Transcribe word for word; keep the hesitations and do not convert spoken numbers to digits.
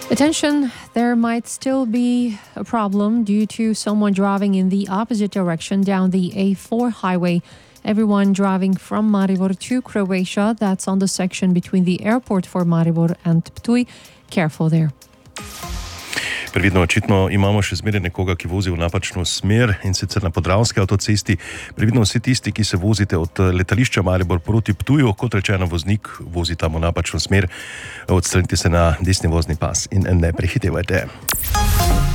Attention, there might still be a problem due to someone driving in the opposite direction down the A four highway. Everyone driving from Maribor to Croatia, that's on the section between the airport for Maribor and Ptuj, careful there. Previdno, očitno imamo še zmeraj nekoga, ki vozi v napačno smer, in sicer na Podravski avtocesti. Previdno vsi tisti, ki se vozite od letališča Maribor proti Ptuju, kot rečeno, voznik vozi tam v napačno smer. Odstranite se na desni vozni pas in ne prehitevajte.